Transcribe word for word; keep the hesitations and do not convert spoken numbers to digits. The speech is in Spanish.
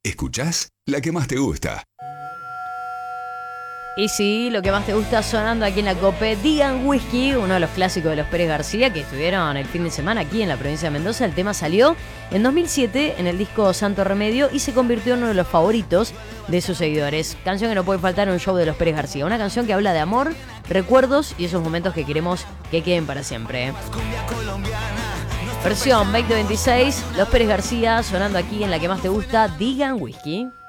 Escuchás la que más te gusta. Y sí, lo que más te gusta sonando aquí en la COPE, Digan Whisky, uno de los clásicos de los Pérez García que estuvieron el fin de semana aquí en la provincia de Mendoza. El tema salió en dos mil siete en el disco Santo Remedio y se convirtió en uno de los favoritos de sus seguidores. Canción que no puede faltar en un show de los Pérez García. Una canción que habla de amor, recuerdos y esos momentos que queremos que queden para siempre. Versión veinte veintiséis, los Pérez García sonando aquí en la que más te gusta, Digan Whisky.